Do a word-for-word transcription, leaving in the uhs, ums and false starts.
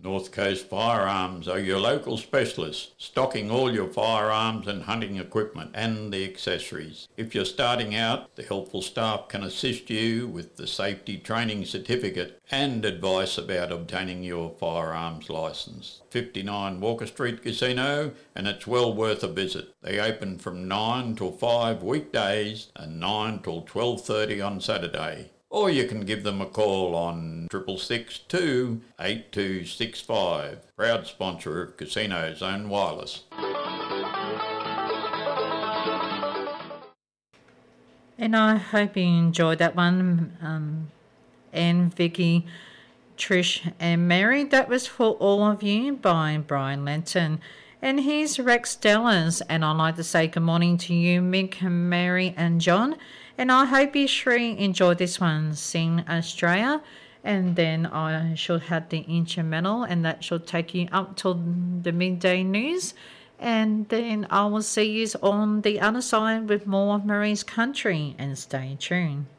North Coast Firearms are your local specialists, stocking all your firearms and hunting equipment and the accessories. If you're starting out, the helpful staff can assist you with the safety training certificate and advice about obtaining your firearms licence. fifty-nine Walker Street Casino, and it's well worth a visit. They open from nine till five weekdays and nine till twelve thirty on Saturday. Or you can give them a call on six six six two, eight two six five. Proud sponsor of Casino Zone Wireless. And I hope you enjoyed that one. Um, Anne, Vicky, Trish and Mary. That was For All of You by Brian Lenton. And here's Rex Dellas. And I'd like to say good morning to you, Mick, Mary and John. And I hope you three enjoyed this one, Sing Australia. And then I should have the instrumental, and that should take you up till the midday news. And then I will see you on the other side with more of Marie's Country, and stay tuned.